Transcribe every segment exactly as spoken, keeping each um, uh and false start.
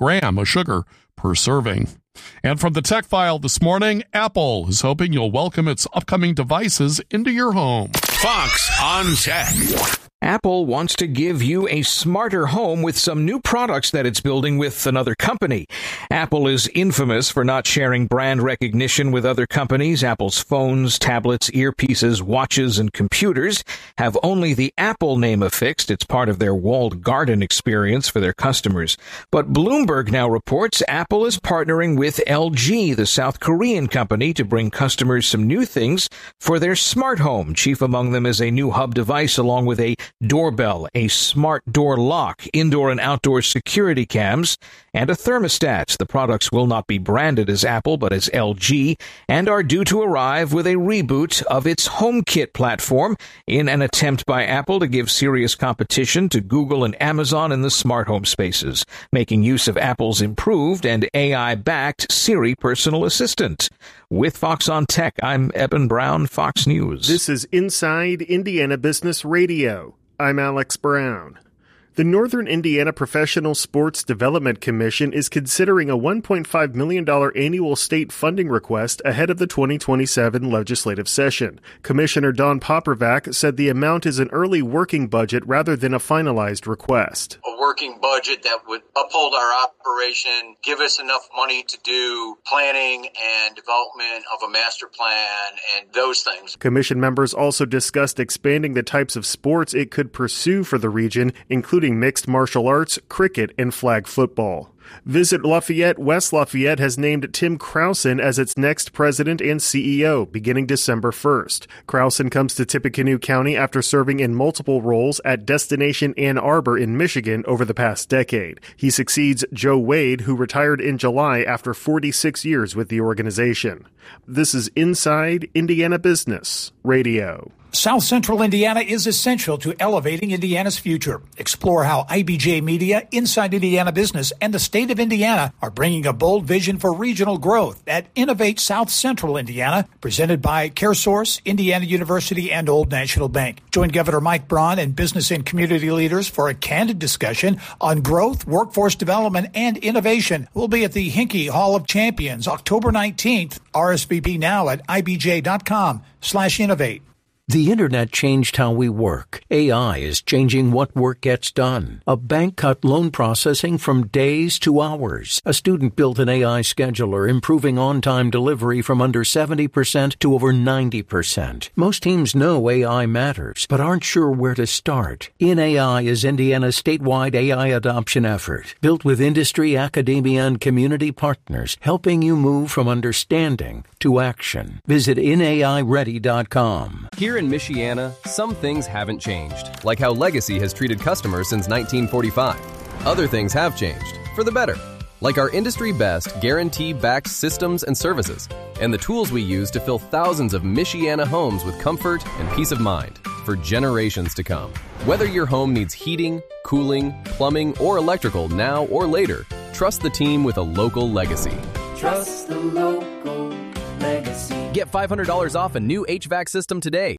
gram of sugar per serving. And from the Tech File this morning, Apple is hoping you'll welcome its upcoming devices into your home. Fox on Tech. Apple wants to give you a smarter home with some new products that it's building with another company. Apple is infamous for not sharing brand recognition with other companies. Apple's phones, tablets, earpieces, watches, and computers have only the Apple name affixed. It's part of their walled garden experience for their customers. But Bloomberg now reports Apple is partnering with L G, the South Korean company, to bring customers some new things for their smart home. Chief among them is a new hub device along with a doorbell, a smart door lock, indoor and outdoor security cams, and a thermostat. The products will not be branded as Apple, but as L G, and are due to arrive with a reboot of its HomeKit platform in an attempt by Apple to give serious competition to Google and Amazon in the smart home spaces, making use of Apple's improved and A I-backed Siri personal assistant. With Fox on Tech, I'm Eben Brown, Fox News. This is Inside Indiana Business Radio. I'm Alex Brown. The Northern Indiana Professional Sports Development Commission is considering a one point five million dollars annual state funding request ahead of the twenty twenty-seven legislative session. Commissioner Don Popravac said the amount is an early working budget rather than a finalized request. A working budget that would uphold our operation, give us enough money to do planning and development of a master plan and those things. Commission members also discussed expanding the types of sports it could pursue for the region, including mixed martial arts, cricket, and flag football. Visit Lafayette. West Lafayette has named Tim Krausen as its next president and C E O, beginning December first. Krausen comes to Tippecanoe County after serving in multiple roles at Destination Ann Arbor in Michigan over the past decade. He succeeds Joe Wade, who retired in July after forty-six years with the organization. This is Inside Indiana Business Radio. South Central Indiana is essential to elevating Indiana's future. Explore how I B J Media, Inside Indiana Business, and the state of Indiana are bringing a bold vision for regional growth at Innovate South Central Indiana, presented by CareSource, Indiana University, and Old National Bank. Join Governor Mike Braun and business and community leaders for a candid discussion on growth, workforce development, and innovation. We'll be at the Hinkey Hall of Champions October nineteenth. R S V P now at ibj.com slash innovate. The Internet changed how we work. A I is changing what work gets done. A bank cut loan processing from days to hours. A student built an A I scheduler, improving on-time delivery from under seventy percent to over ninety percent. Most teams know A I matters, but aren't sure where to start. In A I is Indiana's statewide A I adoption effort, built with industry, academia, and community partners, helping you move from understanding to action. Visit in A I ready dot com. Here in Michiana, some things haven't changed, like how Legacy has treated customers since nineteen forty-five. Other things have changed, for the better, like our industry-best guarantee-backed systems and services, and the tools we use to fill thousands of Michiana homes with comfort and peace of mind for generations to come. Whether your home needs heating, cooling, plumbing, or electrical now or later, trust the team with a local Legacy. Trust the local Legacy. Get five hundred dollars off a new H V A C system today.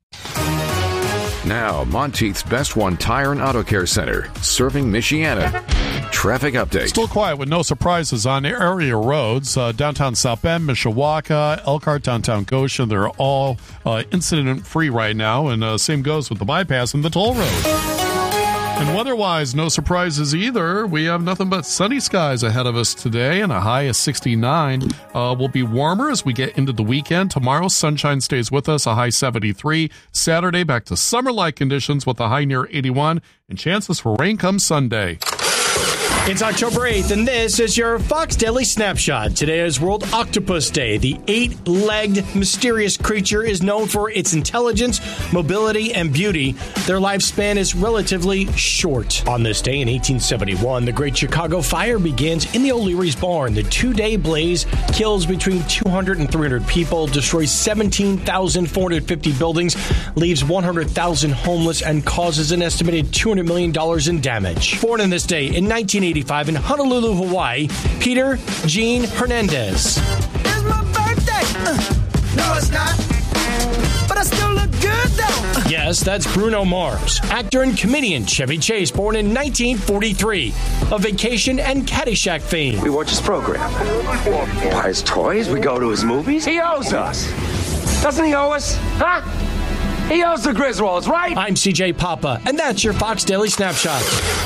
Now, Monteith's Best One Tire and Auto Care Center, serving Michiana. Traffic update. Still quiet with no surprises on area roads. Uh, downtown South Bend, Mishawaka, Elkhart, downtown Goshen, they're all uh, incident-free right now. And uh, same goes with the bypass and the toll road. And weather-wise, no surprises either. We have nothing but sunny skies ahead of us today, and a high of sixty-nine. Uh, will be warmer as we get into the weekend. Tomorrow, sunshine stays with us, a high seventy-three. Saturday, back to summer-like conditions with a high near eighty-one, and chances for rain come Sunday. It's October eighth, and this is your Fox Daily Snapshot. Today is World Octopus Day. The eight-legged mysterious creature is known for its intelligence, mobility, and beauty. Their lifespan is relatively short. On this day in eighteen seventy-one, the Great Chicago Fire begins in the O'Leary's barn. The two-day blaze kills between two hundred and three hundred people, destroys seventeen thousand four hundred fifty buildings, leaves one hundred thousand homeless, and causes an estimated two hundred million dollars in damage. Born on this day in nineteen eighty-five in Honolulu, Hawaii, Peter Gene Hernandez. It's my birthday! Uh, no, it's not. but I still look good though. Yes, that's Bruno Mars, actor and comedian Chevy Chase, born in nineteen forty-three, of Vacation and Caddyshack fame. We watch his program, buy his toys, we go to his movies. He owes us. Doesn't he owe us? Huh? He owes the Griswolds, right? I'm C J Papa, and that's your Fox Daily Snapshot.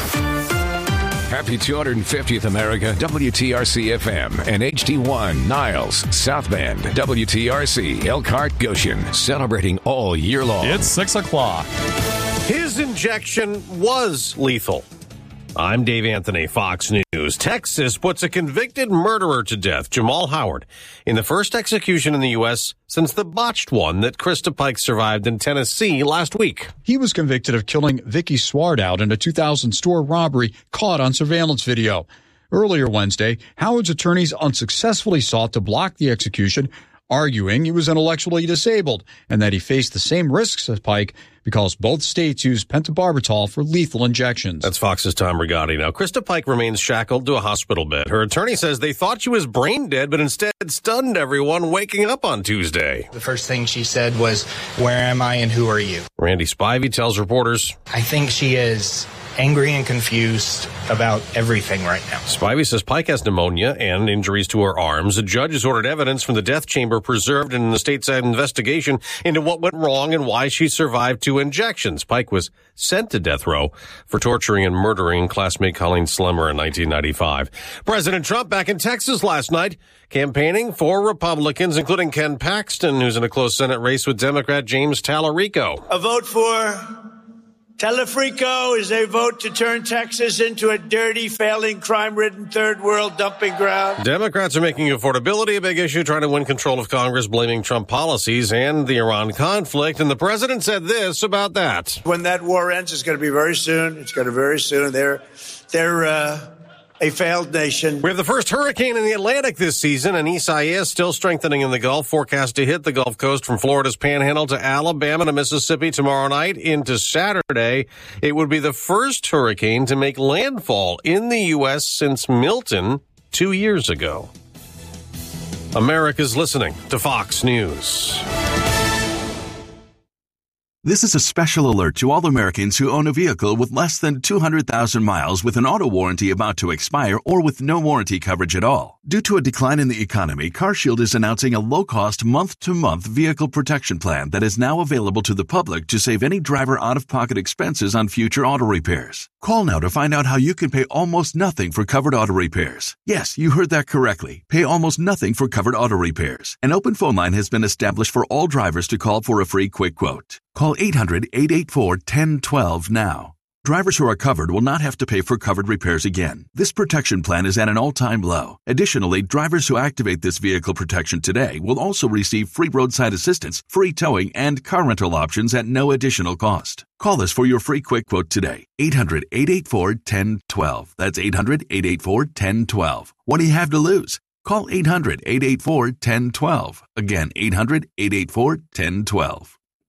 Happy two hundred fiftieth America, W T R C F M, and H D one, Niles, South Bend, W T R C, Elkhart, Goshen, celebrating all year long. It's six o'clock. His injection was lethal. I'm Dave Anthony, Fox News. Texas puts a convicted murderer to death, Jamal Howard, in the first execution in the U S since the botched one that Krista Pike survived in Tennessee last week. He was convicted of killing Vicky Swartout in a two thousand store robbery caught on surveillance video. Earlier Wednesday, Howard's attorneys unsuccessfully sought to block the execution, arguing he was intellectually disabled and that he faced the same risks as Pike because both states use pentobarbital for lethal injections. That's Fox's Tom Rigotti. Now, Krista Pike remains shackled to a hospital bed. Her attorney says they thought she was brain dead, but instead stunned everyone waking up on Tuesday. The first thing she said was, "Where am I and who are you?" Randy Spivey tells reporters, "I think she is angry and confused about everything right now." Spivey says Pike has pneumonia and injuries to her arms. A judge has ordered evidence from the death chamber preserved in the stateside investigation into what went wrong and why she survived two injections. Pike was sent to death row for torturing and murdering classmate Colleen Slemmer in nineteen ninety-five. President Trump back in Texas last night, campaigning for Republicans, including Ken Paxton, who's in a close Senate race with Democrat James Tallarico. A vote for Telefrico is a vote to turn Texas into a dirty, failing, crime-ridden third world dumping ground. Democrats are making affordability a big issue, trying to win control of Congress, blaming Trump policies and the Iran conflict. And the president said this about that. When that war ends, it's going to be very soon. It's going to be very soon. They're, they're, uh, a failed nation. We have the first hurricane in the Atlantic this season, and Isaias still strengthening in the Gulf, forecast to hit the Gulf Coast from Florida's Panhandle to Alabama to Mississippi tomorrow night into Saturday. It would be the first hurricane to make landfall in the U S since Milton two years ago. America's listening to Fox News. This is a special alert to all Americans who own a vehicle with less than two hundred thousand miles with an auto warranty about to expire or with no warranty coverage at all. Due to a decline in the economy, CarShield is announcing a low-cost month-to-month vehicle protection plan that is now available to the public to save any driver out-of-pocket expenses on future auto repairs. Call now to find out how you can pay almost nothing for covered auto repairs. Yes, you heard that correctly. Pay almost nothing for covered auto repairs. An open phone line has been established for all drivers to call for a free quick quote. Call eight hundred, eight eight four, one zero one two now. Drivers who are covered will not have to pay for covered repairs again. This protection plan is at an all-time low. Additionally, drivers who activate this vehicle protection today will also receive free roadside assistance, free towing, and car rental options at no additional cost. Call us for your free quick quote today. eight hundred, eight eight four, one zero one two. That's eight hundred, eight eight four, one zero one two. What do you have to lose? Call eight hundred, eight eight four, one zero one two. Again, eight hundred, eight eight four, one zero one two.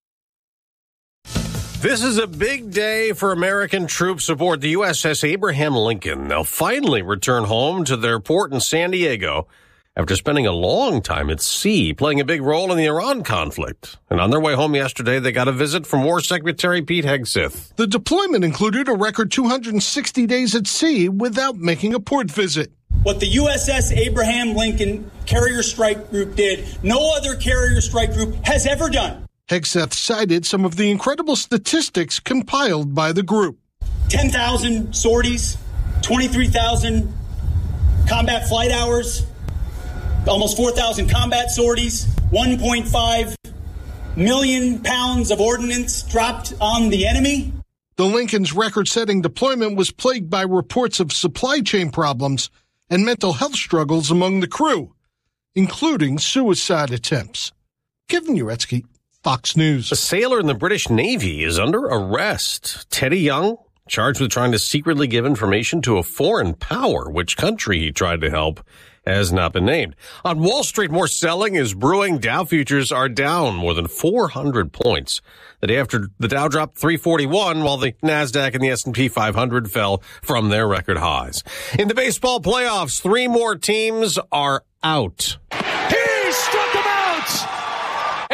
This is a big day for American troops aboard the U S S Abraham Lincoln. They'll finally return home to their port in San Diego after spending a long time at sea, playing a big role in the Iran conflict. And on their way home yesterday, they got a visit from War Secretary Pete Hegseth. The deployment included a record two hundred sixty days at sea without making a port visit. What the U S S Abraham Lincoln Carrier Strike Group did, no other carrier strike group has ever done. Hegseth cited some of the incredible statistics compiled by the group. ten thousand sorties, twenty-three thousand combat flight hours, almost four thousand combat sorties, one point five million pounds of ordnance dropped on the enemy. The Lincoln's record-setting deployment was plagued by reports of supply chain problems and mental health struggles among the crew, including suicide attempts. Kevin Uretsky, Fox News. A sailor in the British Navy is under arrest. Teddy Young, charged with trying to secretly give information to a foreign power. Which country he tried to help has not been named. On Wall Street, more selling is brewing. Dow futures are down more than four hundred points. The day after, the Dow dropped three forty-one, while the NASDAQ and the S and P five hundred fell from their record highs. In the baseball playoffs, three more teams are out. He struck him out! And baseball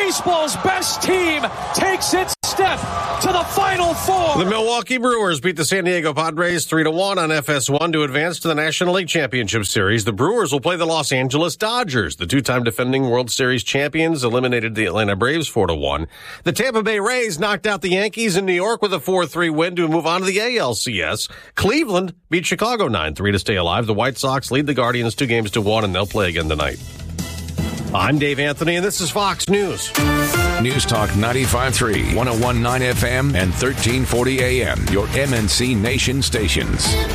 baseball's best team takes its step to the Final Four. The Milwaukee Brewers beat the San Diego Padres three to one on F S one to advance to the National League Championship Series. The Brewers will play the Los Angeles Dodgers. The two-time defending World Series champions eliminated the Atlanta Braves four to one. The Tampa Bay Rays knocked out the Yankees in New York with a four three win to move on to the A L C S. Cleveland beat Chicago nine three to stay alive. The White Sox lead the Guardians two games to one, and they'll play again tonight. I'm Dave Anthony, and this is Fox News. News Talk ninety-five point three, one oh one point nine F M, and thirteen forty A M, your M N C Nation stations. M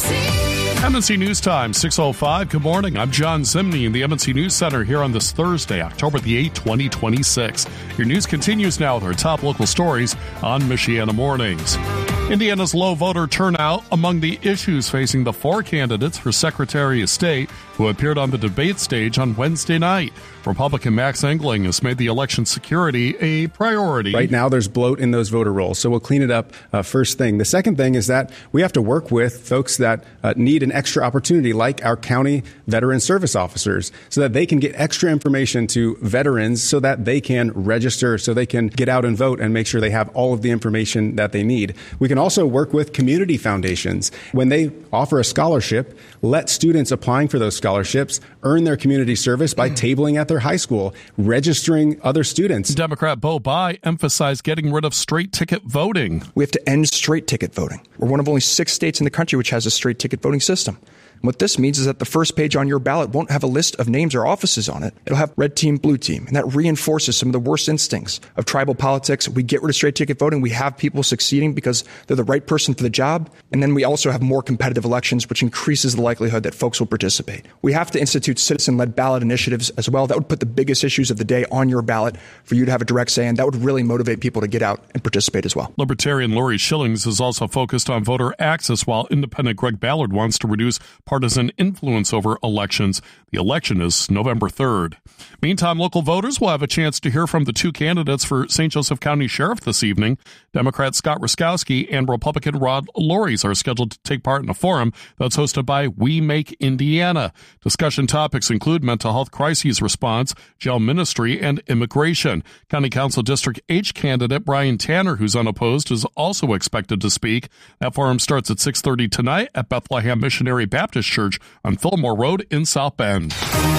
N C News Time, six oh five. Good morning. I'm John Zimney in the M N C News Center here on this Thursday, October the eighth, twenty twenty-six. Your news continues now with our top local stories on Michiana Mornings. Indiana's low voter turnout among the issues facing the four candidates for Secretary of State who appeared on the debate stage on Wednesday night. Republican Max Engling has made the election security a priority. Right now, there's bloat in those voter rolls, so we'll clean it up uh, first thing. The second thing is that we have to work with folks that uh, need an extra opportunity, like our county veteran service officers, so that they can get extra information to veterans so that they can register, so they can get out and vote and make sure they have all of the information that they need. We can also work with community foundations. When they offer a scholarship, let students applying for those scholarships earn their community service by tabling at their high school, registering other students. Democrat Bo Bai emphasized getting rid of straight ticket voting. We have to end straight ticket voting. We're one of only six states in the country which has a straight ticket voting system. What this means is that the first page on your ballot won't have a list of names or offices on it. It'll have red team, blue team. And that reinforces some of the worst instincts of tribal politics. We get rid of straight ticket voting. We have people succeeding because they're the right person for the job. And then we also have more competitive elections, which increases the likelihood that folks will participate. We have to institute citizen-led ballot initiatives as well. That would put the biggest issues of the day on your ballot for you to have a direct say. And that would really motivate people to get out and participate as well. Libertarian Lori Schillings is also focused on voter access, while independent Greg Ballard wants to reduce partisan influence over elections. The election is November third. Meantime, local voters will have a chance to hear from the two candidates for Saint Joseph County Sheriff this evening. Democrat Scott Ruskowski and Republican Rod Loris are scheduled to take part in a forum that's hosted by We Make Indiana. Discussion topics include mental health crises response, jail ministry, and immigration. County Council District H candidate Brian Tanner, who's unopposed, is also expected to speak. That forum starts at six thirty tonight at Bethlehem Missionary Baptist Church on Fillmore Road in South Bend.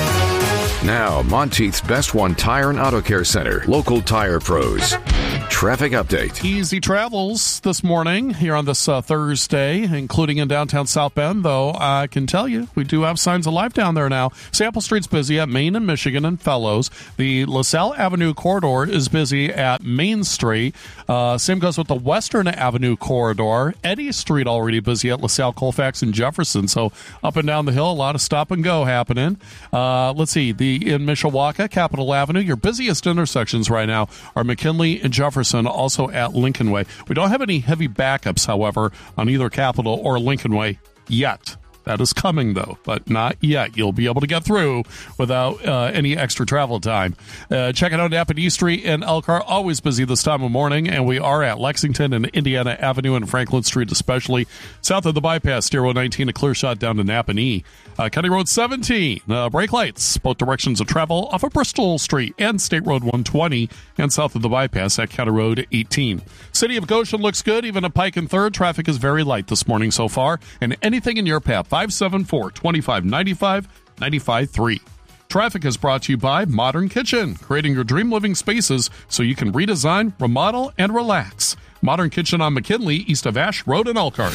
Now, Monteith's Best One Tire and Auto Care Center, local tire pros. Traffic update. Easy travels this morning here on this uh, Thursday, including in downtown South Bend, though I can tell you we do have signs of life down there now. Sample Street's busy at Main and Michigan and Fellows. The LaSalle Avenue corridor is busy at Main Street. Uh, same goes with the Western Avenue corridor. Eddy Street already busy at LaSalle, Colfax, and Jefferson. So up and down the hill, a lot of stop and go happening. Uh, let's see, the in Mishawaka, Capitol Avenue, your busiest intersections right now are McKinley and Jefferson, also at Lincoln Way. We don't have any heavy backups, however, on either Capitol or Lincoln Way yet. That is coming, though, but not yet. You'll be able to get through without uh, any extra travel time. Uh, check it out, Napa D Street and Elkhart, always busy this time of morning, and we are at Lexington and Indiana Avenue and Franklin Street especially. South of the bypass, State Road nineteen, a clear shot down to Napanee. Uh, County Road seventeen, uh, brake lights, both directions of travel off of Bristol Street and State Road one twenty, and south of the bypass at County Road eighteen. City of Goshen looks good, even at Pike and third. Traffic is very light this morning so far, and anything in your path, five seven four, two five nine five, nine five three. Traffic is brought to you by Modern Kitchen, creating your dream living spaces so you can redesign, remodel, and relax. Modern Kitchen on McKinley, east of Ash Road in Elkhart.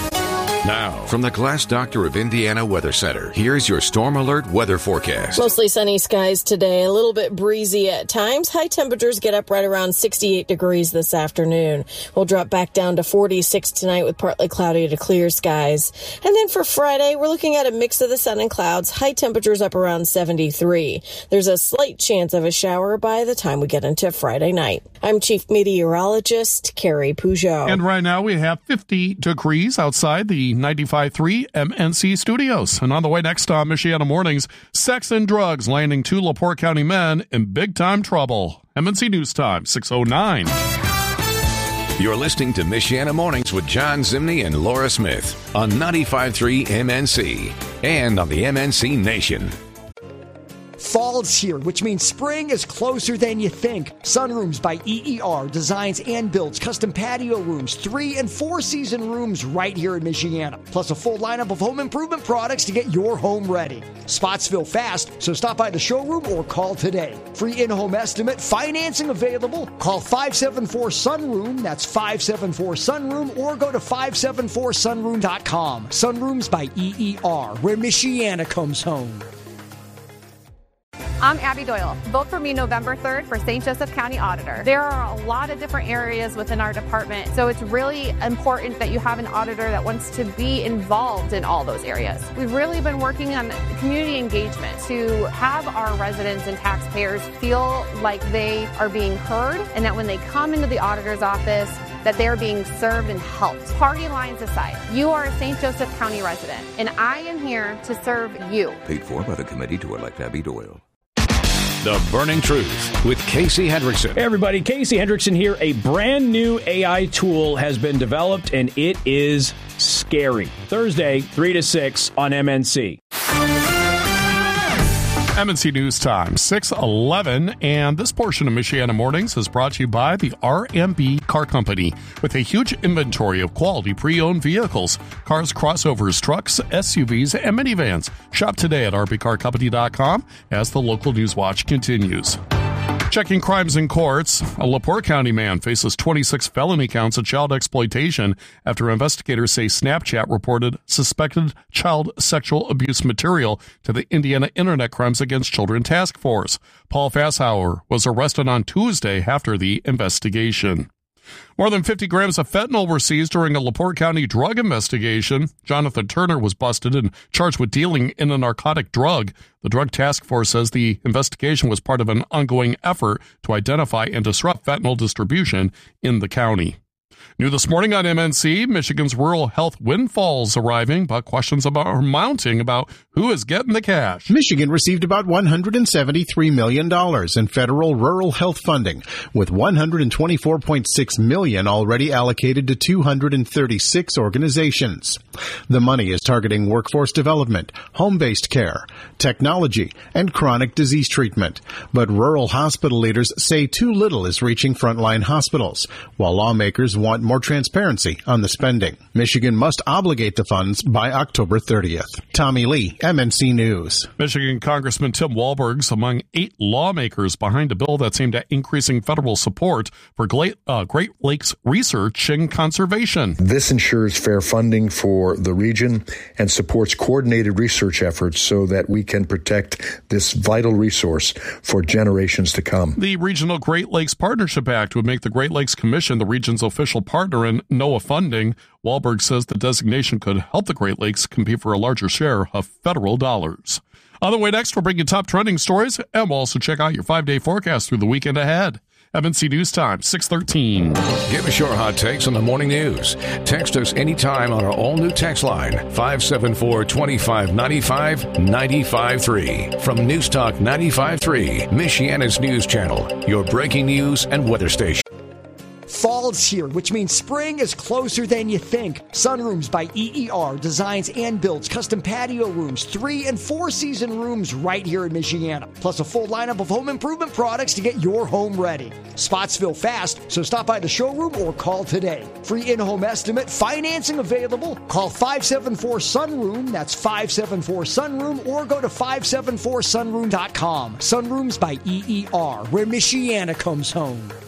Now, from the Glass Doctor of Indiana Weather Center, here's your Storm Alert weather forecast. Mostly sunny skies today, a little bit breezy at times. High temperatures get up right around sixty-eight degrees this afternoon. We'll drop back down to forty-six tonight with partly cloudy to clear skies. And then for Friday, we're looking at a mix of the sun and clouds. High temperatures up around seventy-three. There's a slight chance of a shower by the time we get into Friday night. I'm Chief Meteorologist Carrie Peugeot. And right now we have fifty degrees outside the ninety-five point three M N C studios. And on the way next on Michiana Mornings, sex and drugs landing two LaPorte County men in big-time trouble. M N C News Time, six oh nine. You're listening to Michiana Mornings with John Zimney and Laura Smith on ninety-five point three M N C and on the M N C Nation. Fall's here, which means spring is closer than you think. Sunrooms by E E R designs and builds custom patio rooms, three and four season rooms right here in Michiana. Plus a full lineup of home improvement products to get your home ready. Spots fill fast, so stop by the showroom or call today. Free in-home estimate, financing available. Call five seven four sunroom, that's five seven four sunroom, or go to five seven four sunroom dot com. Sunrooms by E E R, where Michiana comes home. I'm Abby Doyle. Vote for me November third for Saint Joseph County Auditor. There are a lot of different areas within our department, so it's really important that you have an auditor that wants to be involved in all those areas. We've really been working on community engagement to have our residents and taxpayers feel like they are being heard, and that when they come into the auditor's office, that they're being served and helped. Party lines aside, you are a Saint Joseph County resident, and I am here to serve you. Paid for by the committee to elect Abby Doyle. The Burning Truth with Casey Hendrickson. Hey everybody, Casey Hendrickson here. A brand new A I tool has been developed, and it is scary. Thursday, three to six on M N C. M N C News Time, six eleven, and this portion of Michiana Mornings is brought to you by the R M B Car Company. With a huge inventory of quality pre-owned vehicles, cars, crossovers, trucks, S U Vs, and minivans. Shop today at r b car company dot com as the local news watch continues. Checking crimes in courts, a LaPorte County man faces twenty-six felony counts of child exploitation after investigators say Snapchat reported suspected child sexual abuse material to the Indiana Internet Crimes Against Children Task Force. Paul Fasshauer was arrested on Tuesday after the investigation. More than fifty grams of fentanyl were seized during a LaPorte County drug investigation. Jonathan Turner was busted and charged with dealing in a narcotic drug. The Drug Task Force says the investigation was part of an ongoing effort to identify and disrupt fentanyl distribution in the county. New this morning on M N C, Michigan's rural health windfalls arriving, but questions about are mounting about who is getting the cash. Michigan received about one hundred seventy-three million dollars in federal rural health funding, with one hundred twenty-four point six million dollars already allocated to two hundred thirty-six organizations. The money is targeting workforce development, home-based care, technology, and chronic disease treatment. But rural hospital leaders say too little is reaching frontline hospitals, while lawmakers want more transparency on the spending. Michigan must obligate the funds by October thirtieth. Tommy Lee, M N C News. Michigan Congressman Tim Walberg's among eight lawmakers behind a bill that's aimed at increasing federal support for Great, uh, Great Lakes research and conservation. This ensures fair funding for the region and supports coordinated research efforts so that we can protect this vital resource for generations to come. The Regional Great Lakes Partnership Act would make the Great Lakes Commission the region's official partner in NOAA funding. Walberg says the designation could help the Great Lakes compete for a larger share of federal dollars. On the way next, we'll bring you top trending stories, and we'll also check out your five-day forecast through the weekend ahead. M N C News Time, six thirteen. Give us your hot takes on the morning news. Text us anytime on our all-new text line, five seven four, two five nine five, nine five three. From News Talk ninety-five point three, Michiana's news channel, your breaking news and weather station. Fall's here, which means spring is closer than you think. Sunrooms by E E R designs and builds custom patio rooms, three and four season rooms right here in Michiana. Plus a full lineup of home improvement products to get your home ready. Spots fill fast, so stop by the showroom or call today. Free in-home estimate, financing available. Call five seven four sunroom, that's five seven four sunroom, or go to five seven four sunroom dot com. Sunrooms by E E R, where Michiana comes home.